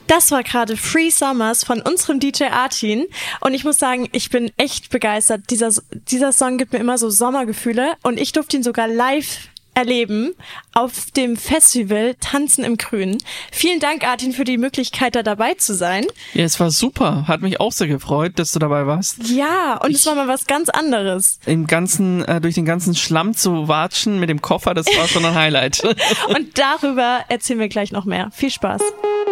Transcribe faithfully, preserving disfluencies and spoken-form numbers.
Das war gerade Free Summers von unserem D J Artin und ich muss sagen, ich bin echt begeistert. Dieser, dieser Song gibt mir immer so Sommergefühle und ich durfte ihn sogar live erleben auf dem Festival Tanzen im Grünen. Vielen Dank, Artin, für die Möglichkeit, da dabei zu sein. Ja, es war super. Hat mich auch sehr gefreut, dass du dabei warst. Ja, und ich, es war mal was ganz anderes. Im ganzen, äh, durch den ganzen Schlamm zu watschen mit dem Koffer, das war schon ein Highlight. Und darüber erzählen wir gleich noch mehr. Viel Spaß.